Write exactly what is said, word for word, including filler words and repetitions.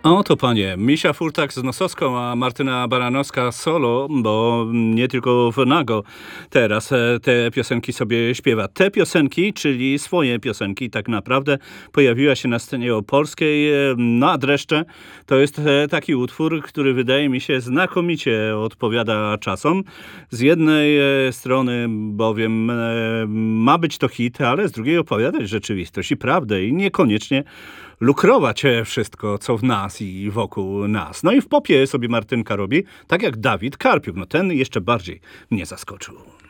Oto panie, Misia Furtak z Nosowską, a Martyna Baranowska solo, bo nie tylko w nago teraz e, te piosenki sobie śpiewa. Te piosenki, czyli swoje piosenki tak naprawdę, pojawiła się na scenie opolskiej. e, No a Dreszcze to jest e, taki utwór, który wydaje mi się znakomicie odpowiada czasom. Z jednej e, strony bowiem e, ma być to hit, ale z drugiej opowiadać rzeczywistość i prawdę i niekoniecznie lukrować e, wszystko, co w nas i wokół nas. No i w popie sobie Martynka robi, tak jak Dawid Karpiuk. No ten jeszcze bardziej mnie zaskoczył.